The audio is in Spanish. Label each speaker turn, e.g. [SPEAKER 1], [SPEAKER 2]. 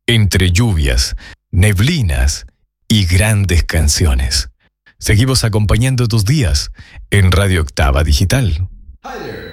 [SPEAKER 1] entre lluvias, neblinas y grandes canciones. Seguimos acompañando tus días en Radio Octava Digital.
[SPEAKER 2] Hi there.